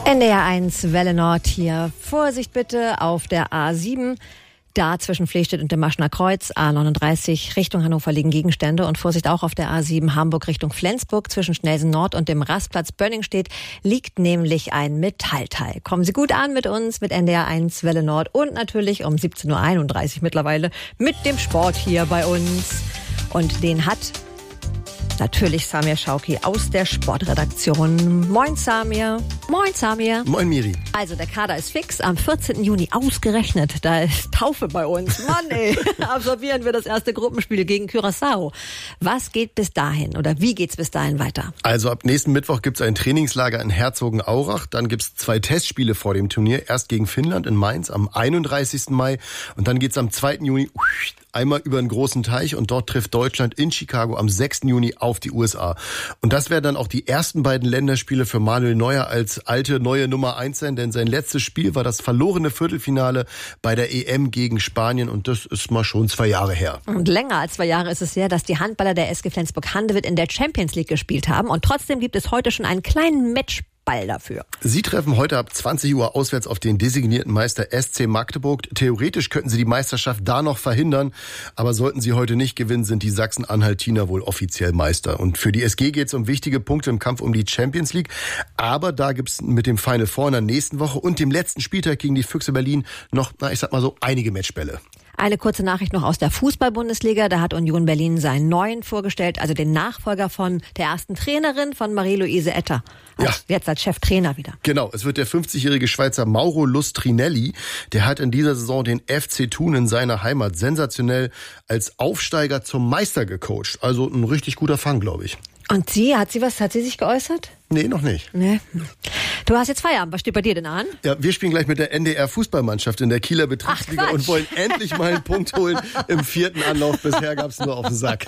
NDR 1 Welle Nord hier. Vorsicht bitte auf der A7. Da zwischen Flehstedt und dem Maschner Kreuz, A39 Richtung Hannover liegen Gegenstände. Und Vorsicht auch auf der A7 Hamburg Richtung Flensburg zwischen Schnelsen Nord und dem Rastplatz Bönningstedt liegt nämlich ein Metallteil. Kommen Sie gut an mit uns, mit NDR 1 Welle Nord und natürlich um 17.31 Uhr mittlerweile mit dem Sport hier bei uns. Und den hat natürlich Samir Schauki aus der Sportredaktion. Moin Samir. Moin Samir. Moin Miri. Also der Kader ist fix. Am 14. Juni ausgerechnet. Da ist Taufe bei uns. Mann ey. Absolvieren wir das erste Gruppenspiel gegen Curaçao. Was geht bis dahin oder wie geht's bis dahin weiter? Also ab nächsten Mittwoch gibt's ein Trainingslager in Herzogenaurach. Dann gibt's 2 Testspiele vor dem Turnier. Erst gegen Finnland in Mainz am 31. Mai. Und dann geht's am 2. Juni einmal über einen großen Teich und dort trifft Deutschland in Chicago am 6. Juni auf die USA. Und das wären dann auch die ersten beiden Länderspiele für Manuel Neuer als alte, neue Nummer 1 sein, denn sein letztes Spiel war das verlorene Viertelfinale bei der EM gegen Spanien und das ist mal schon 2 Jahre her. Und länger als 2 Jahre ist es her, dass die Handballer der SG Flensburg-Handewitt in der Champions League gespielt haben und trotzdem gibt es heute schon einen kleinen Matchball dafür. Sie treffen heute ab 20 Uhr auswärts auf den designierten Meister SC Magdeburg. Theoretisch könnten sie die Meisterschaft da noch verhindern, aber sollten sie heute nicht gewinnen, sind die Sachsen-Anhaltiner wohl offiziell Meister. Und für die SG geht es um wichtige Punkte im Kampf um die Champions League, aber da gibt's mit dem Final Four in der nächsten Woche und dem letzten Spieltag gegen die Füchse Berlin noch, ich sag mal so, einige Matchbälle. Eine kurze Nachricht noch aus der Fußball-Bundesliga. Da hat Union Berlin seinen neuen vorgestellt, also den Nachfolger von der ersten Trainerin von Marie-Louise Etter. Jetzt als Cheftrainer wieder. Genau, es wird der 50-jährige Schweizer Mauro Lustrinelli. Der hat in dieser Saison den FC Thun in seiner Heimat sensationell als Aufsteiger zum Meister gecoacht. Also ein richtig guter Fang, glaube ich. Und hat sie sich geäußert? Nee, noch nicht. Nee. Du hast jetzt Feierabend. Was steht bei dir denn an? Ja, wir spielen gleich mit der NDR-Fußballmannschaft in der Kieler Betriebsliga und wollen endlich mal einen Punkt holen im 4. Anlauf. Bisher gab's nur auf den Sack.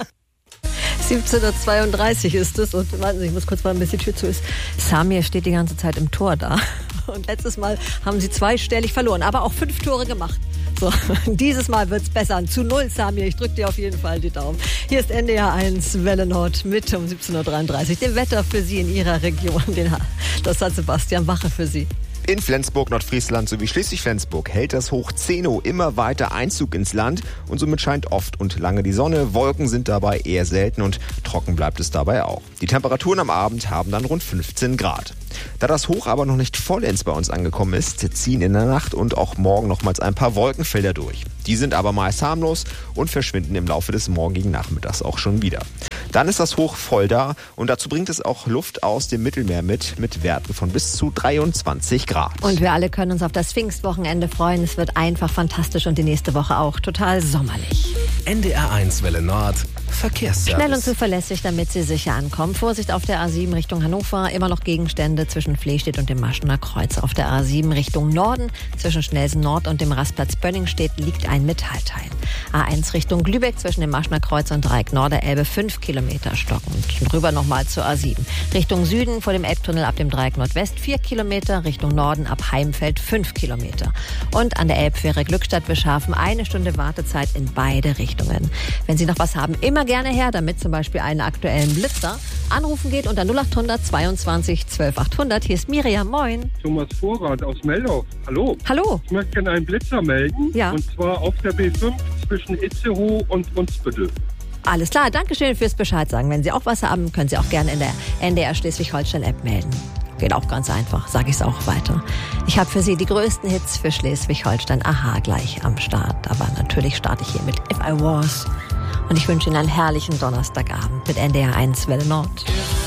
17.32 Uhr ist es und warten Sie, ich muss kurz mal, bis die Tür zu ist. Samir steht die ganze Zeit im Tor da. Und letztes Mal haben sie 2-stellig verloren, aber auch 5 Tore gemacht. So, dieses Mal wird's besser. Zu 0, Samir. Ich drücke dir auf jeden Fall die Daumen. Hier ist NDR 1 Welle Nord mit um 17.33 Uhr. Dem Wetter für Sie in Ihrer Region. Das hat Sebastian Wache für Sie. In Flensburg, Nordfriesland sowie Schleswig-Flensburg hält das Hoch Zeno immer weiter Einzug ins Land und somit scheint oft und lange die Sonne. Wolken sind dabei eher selten und trocken bleibt es dabei auch. Die Temperaturen am Abend haben dann rund 15 Grad. Da das Hoch aber noch nicht vollends bei uns angekommen ist, ziehen in der Nacht und auch morgen nochmals ein paar Wolkenfelder durch. Die sind aber meist harmlos und verschwinden im Laufe des morgigen Nachmittags auch schon wieder. Dann ist das Hoch voll da und dazu bringt es auch Luft aus dem Mittelmeer mit Werten von bis zu 23 Grad. Und wir alle können uns auf das Pfingstwochenende freuen. Es wird einfach fantastisch und die nächste Woche auch total sommerlich. NDR 1 Welle Nord, Verkehrsservice. Schnell und zuverlässig, damit Sie sicher ankommen. Vorsicht auf der A7 Richtung Hannover. Immer noch Gegenstände zwischen Flehstedt und dem Maschner Kreuz. Auf der A7 Richtung Norden zwischen Schnelsen Nord und dem Rastplatz Bönningstedt liegt ein Metallteil. A1 Richtung Lübeck zwischen dem Maschner Kreuz und Dreieck Norderelbe 5 Kilometer stockend. Rüber nochmal zur A7. Richtung Süden vor dem Elbtunnel ab dem Dreieck Nordwest 4 Kilometer. Richtung Norden ab Heimfeld 5 Kilometer. Und an der Elbfähre Glückstadt-Bischhafen 1 Stunde Wartezeit in beide Richtungen. Wenn Sie noch was haben, immer gerne her, damit zum Beispiel einen aktuellen Blitzer. Anrufen geht unter 0800 22 12 800. Hier ist Miriam, moin. Thomas Vorrat aus Meldorf. Hallo. Hallo. Ich möchte gerne einen Blitzer melden. Ja. Und zwar auf der B5 zwischen Itzehoe und Brunsbüttel. Alles klar, danke schön fürs Bescheid sagen. Wenn Sie auch was haben, können Sie auch gerne in der NDR Schleswig-Holstein-App melden. Geht auch ganz einfach, sage ich es auch weiter. Ich habe für Sie die größten Hits für Schleswig-Holstein. Aha, gleich am Start. Aber natürlich starte ich hier mit If I Was. Und ich wünsche Ihnen einen herrlichen Donnerstagabend mit NDR 1 Welle Nord.